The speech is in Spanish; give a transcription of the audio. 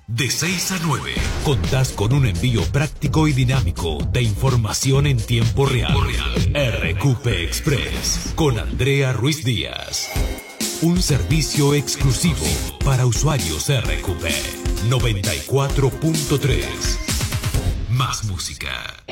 De 6 a 9, contás con un envío práctico y dinámico de información en tiempo real. RQP Express, con Andrea Ruiz Díaz. Un servicio exclusivo para usuarios RQP. 94.3. Más música.